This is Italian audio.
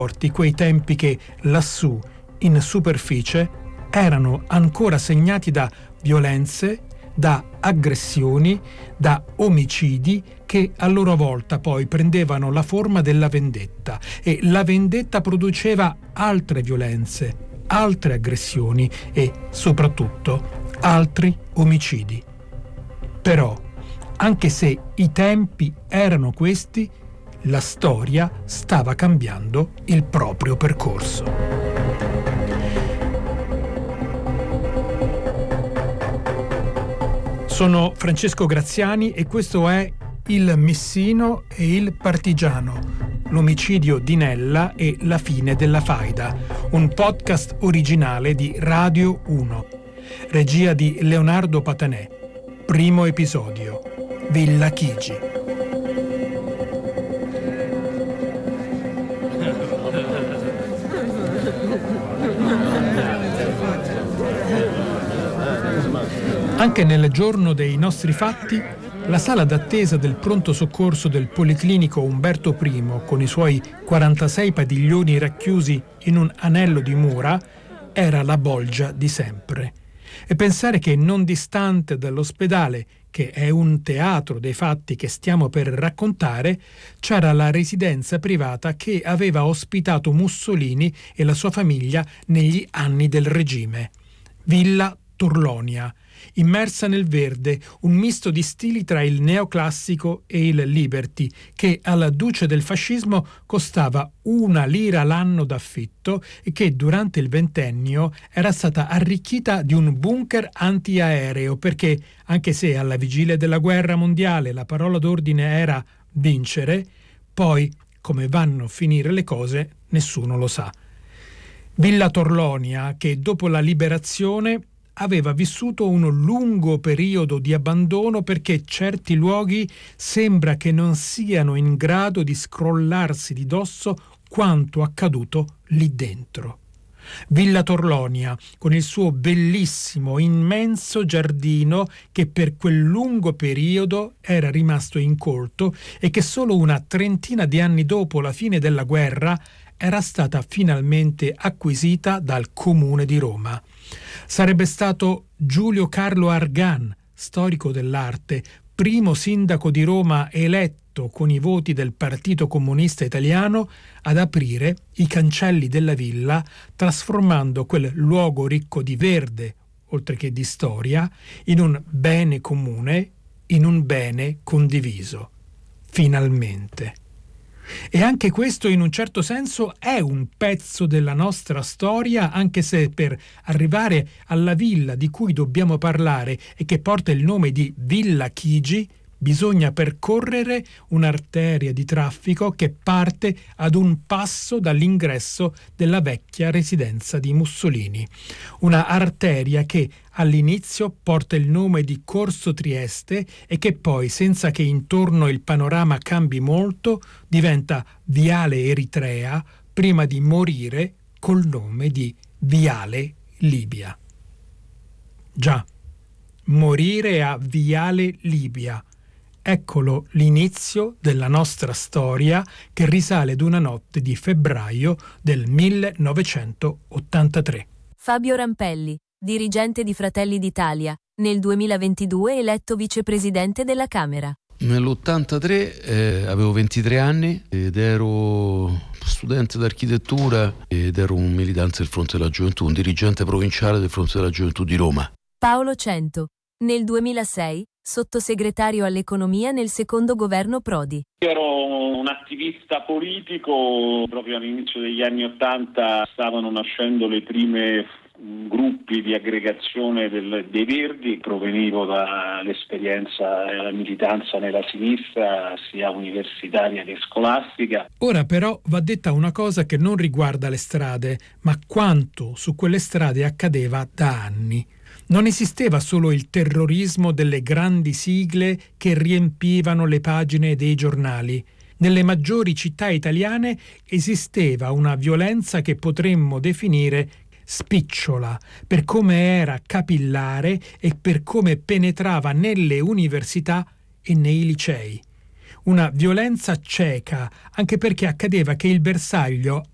quei tempi che lassù, in superficie, erano ancora segnati da violenze, da aggressioni, da omicidi che a loro volta poi prendevano la forma della vendetta, e la vendetta produceva altre violenze, altre aggressioni e soprattutto altri omicidi. Però, anche se i tempi erano questi, la storia stava cambiando il proprio percorso. Sono Francesco Graziani e questo è Il Missino e il Partigiano, l'omicidio di Nella e la fine della faida, un podcast originale di Radio 1. Regia di Leonardo Patanè. Primo episodio. Villa Chigi. Anche nel giorno dei nostri fatti, la sala d'attesa del pronto soccorso del Policlinico Umberto I, con i suoi 46 padiglioni racchiusi in un anello di mura, era la bolgia di sempre. E pensare che non distante dall'ospedale, che è un teatro dei fatti che stiamo per raccontare, c'era la residenza privata che aveva ospitato Mussolini e la sua famiglia negli anni del regime. Villa Torlonia, immersa nel verde, un misto di stili tra il neoclassico e il liberty, che alla duce del fascismo costava 1 lira l'anno d'affitto e che durante il ventennio era stata arricchita di un bunker antiaereo, perché, anche se alla vigilia della guerra mondiale la parola d'ordine era vincere, poi come vanno a finire le cose nessuno lo sa. Villa Torlonia, che dopo la liberazione aveva vissuto un lungo periodo di abbandono perché certi luoghi sembra che non siano in grado di scrollarsi di dosso quanto accaduto lì dentro. Villa Torlonia, con il suo bellissimo, immenso giardino che per quel lungo periodo era rimasto incolto e che solo una trentina di anni dopo la fine della guerra era stata finalmente acquisita dal Comune di Roma. Sarebbe stato Giulio Carlo Argan, storico dell'arte, primo sindaco di Roma eletto con i voti del Partito Comunista Italiano, ad aprire i cancelli della villa, trasformando quel luogo ricco di verde, oltre che di storia, in un bene comune, in un bene condiviso. Finalmente. E anche questo in un certo senso è un pezzo della nostra storia, anche se per arrivare alla villa di cui dobbiamo parlare e che porta il nome di Villa Chigi bisogna percorrere un'arteria di traffico che parte ad un passo dall'ingresso della vecchia residenza di Mussolini. Una arteria che all'inizio porta il nome di Corso Trieste e che poi, senza che intorno il panorama cambi molto, diventa Viale Eritrea prima di morire col nome di Viale Libia. Già, morire a Viale Libia. Eccolo l'inizio della nostra storia che risale ad una notte di febbraio del 1983. Fabio Rampelli, dirigente di Fratelli d'Italia, nel 2022 eletto vicepresidente della Camera. Nell'83 avevo 23 anni ed ero studente d'architettura ed ero un militante del Fronte della Gioventù, un dirigente provinciale del Fronte della Gioventù di Roma. Paolo Cento, nel 2006 sottosegretario all'economia nel secondo governo Prodi. Ero un attivista politico, proprio all'inizio degli anni '80 stavano nascendo le prime gruppi di aggregazione dei Verdi, provenivo dall'esperienza e dalla militanza nella sinistra, sia universitaria che scolastica. Ora però va detta una cosa che non riguarda le strade, ma quanto su quelle strade accadeva da anni. Non esisteva solo il terrorismo delle grandi sigle che riempivano le pagine dei giornali. Nelle maggiori città italiane esisteva una violenza che potremmo definire spicciola, per come era capillare e per come penetrava nelle università e nei licei. Una violenza cieca, anche perché accadeva che il bersaglio